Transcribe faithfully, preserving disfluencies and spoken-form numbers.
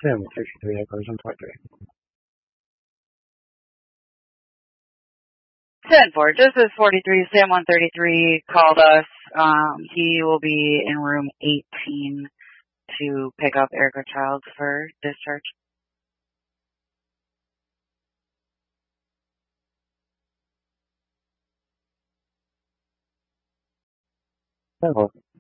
Sam sixty-three Echoes on point three. ten four, this is forty-three, Sam one thirty-three called us. Um, he will be in room eighteen to pick up Erica Childs for discharge. ten four.